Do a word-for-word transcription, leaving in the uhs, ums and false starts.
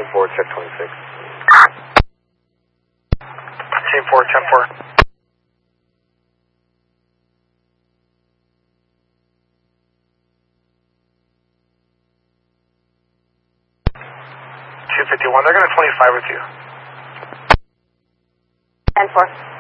four, check twenty-six. Team four, ten four. two fifty-one, they're going to twenty-five with you. ten four.